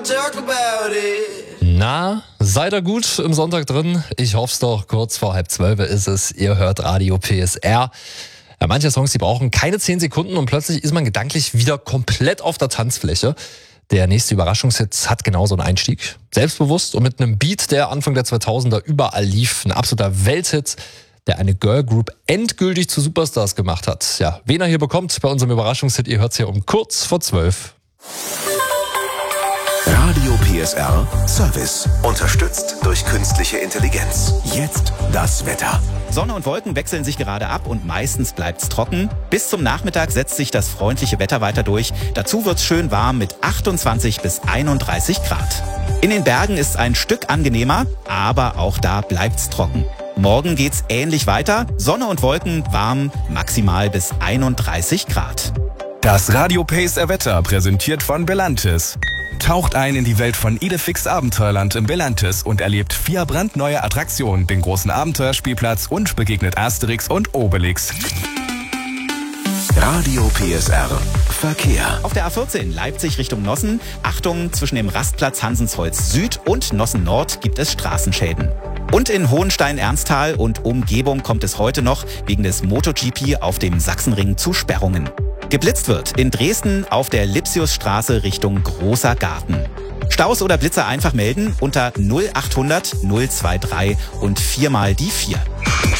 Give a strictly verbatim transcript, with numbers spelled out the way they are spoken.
Na, seid ihr gut im Sonntag drin? Ich hoff's doch. Kurz vor halb zwölf ist es. Ihr hört Radio P S R. Ja, manche Songs, die brauchen keine zehn Sekunden und plötzlich ist man gedanklich wieder komplett auf der Tanzfläche. Der nächste Überraschungshit hat genauso einen Einstieg. Selbstbewusst und mit einem Beat, der Anfang der zweitausender überall lief. Ein absoluter Welthit, der eine Girlgroup endgültig zu Superstars gemacht hat. Ja, wen er hier bekommt bei unserem Überraschungshit, ihr hört's hier um kurz vor zwölf. Radio P S R Service. Unterstützt durch künstliche Intelligenz. Jetzt das Wetter. Sonne und Wolken wechseln sich gerade ab und meistens bleibt's trocken. Bis zum Nachmittag setzt sich das freundliche Wetter weiter durch. Dazu wird's schön warm mit achtundzwanzig bis einunddreißig Grad. In den Bergen ist's ein Stück angenehmer, aber auch da bleibt's trocken. Morgen geht's ähnlich weiter. Sonne und Wolken, warm, maximal bis einunddreißig Grad. Das Radio P S R Wetter präsentiert von Belantis. Taucht ein in die Welt von Idefix Abenteuerland im Belantis und erlebt vier brandneue Attraktionen, den großen Abenteuerspielplatz und begegnet Asterix und Obelix. Radio P S R Verkehr. Auf der A vierzehn Leipzig Richtung Nossen. Achtung, zwischen dem Rastplatz Hansensholz Süd und Nossen Nord gibt es Straßenschäden. Und in Hohenstein-Ernsthal und Umgebung kommt es heute noch wegen des MotoGP auf dem Sachsenring zu Sperrungen. Geblitzt wird in Dresden auf der Lipsiusstraße Richtung Großer Garten. Staus oder Blitzer einfach melden unter null achthundert null drei drei und viermal die vier.